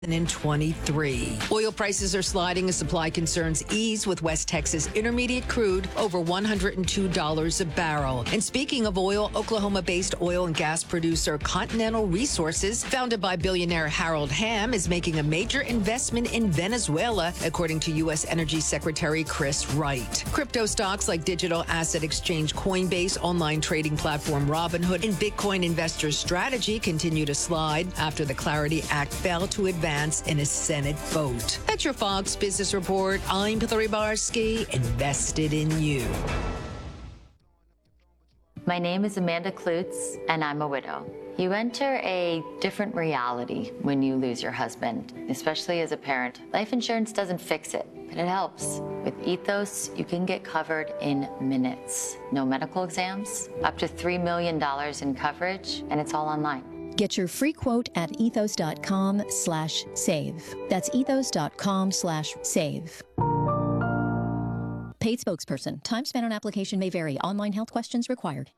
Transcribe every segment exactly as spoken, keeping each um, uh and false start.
twenty-three. Oil prices are sliding as supply concerns ease with West Texas Intermediate crude over one hundred two dollars a barrel. And speaking of oil, Oklahoma-based oil and gas producer Continental Resources, founded by billionaire Harold Hamm, is making a major investment in Venezuela, according to U S Energy Secretary Chris Wright. Crypto stocks like digital asset exchange Coinbase, online trading platform Robinhood, and Bitcoin investors' strategy continue to slide after the Clarity Act fell to advance in a Senate vote. That's your Fox Business Report. I'm Hillary Barsky, invested in you. My name is Amanda Klutz, and I'm a widow. You enter a different reality when you lose your husband, especially as a parent. Life insurance doesn't fix it, but it helps. With Ethos, you can get covered in minutes. No medical exams, up to three million dollars in coverage, and it's all online. Get your free quote at ethos.com slash save. That's ethos.com slash save. Paid spokesperson. Time spent on application may vary. Online health questions required.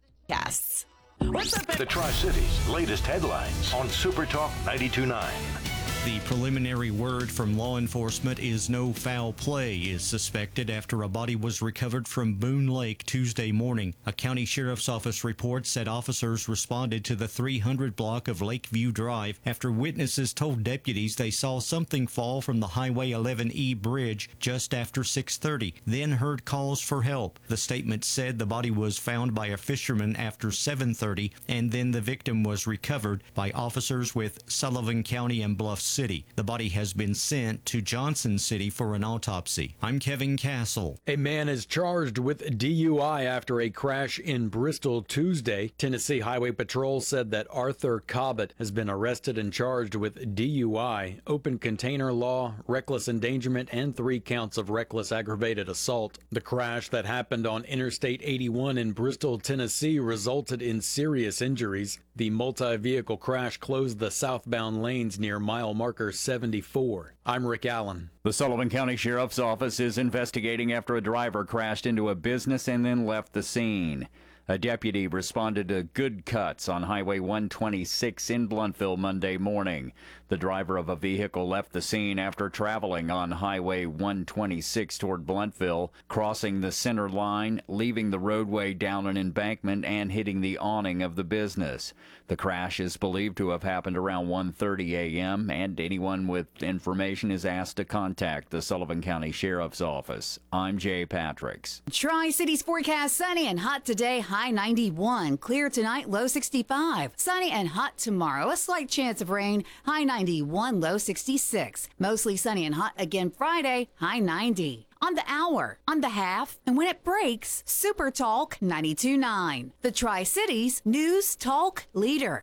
Yes. What's up? The Tri-Cities latest headlines on Super Talk ninety-two point nine. The preliminary word from law enforcement is no foul play is suspected after a body was recovered from Boone Lake Tuesday morning. A county sheriff's office report said officers responded to the three hundred block of Lakeview Drive after witnesses told deputies they saw something fall from the Highway eleven E bridge just after six thirty, then heard calls for help. The statement said the body was found by a fisherman after seven thirty, and then the victim was recovered by officers with Sullivan County and Bluff City. The body has been sent to Johnson City for an autopsy. I'm Kevin Castle. A man is charged with D U I after a crash in Bristol Tuesday. Tennessee Highway Patrol said that Arthur Cobbett has been arrested and charged with D U I, open container law, reckless endangerment, and three counts of reckless aggravated assault. The crash that happened on Interstate eighty-one in Bristol, Tennessee resulted in serious injuries. The multi-vehicle crash closed the southbound lanes near mile marker seventy-four. I'm Rick Allen. The Sullivan County Sheriff's Office is investigating after a driver crashed into a business and then left the scene. A deputy responded to Good Cuts on Highway one twenty-six in Blountville Monday morning. The driver of a vehicle left the scene after traveling on Highway one twenty-six toward Blountville, crossing the center line, leaving the roadway down an embankment, and hitting the awning of the business. The crash is believed to have happened around one thirty a.m., and anyone with information is asked to contact the Sullivan County Sheriff's Office. I'm Jay Patricks. Tri-Cities forecast: sunny and hot today, high ninety-one. Clear tonight, low sixty-five. Sunny and hot tomorrow, a slight chance of rain, high ninety-one, low sixty-six. Mostly sunny and hot again Friday, high ninety. On the hour, on the half, and when it breaks, Super Talk ninety-two point nine. The Tri-Cities News Talk Leader.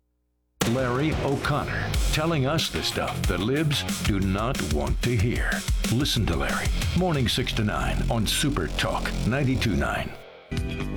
Larry O'Connor, telling us the stuff the libs do not want to hear. Listen to Larry, morning six to nine on Super Talk ninety-two point nine.